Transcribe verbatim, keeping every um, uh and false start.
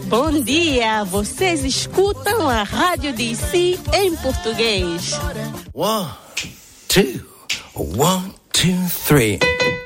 Bom dia, vocês escutam a Rádio D C em português. One, two, one, two, three.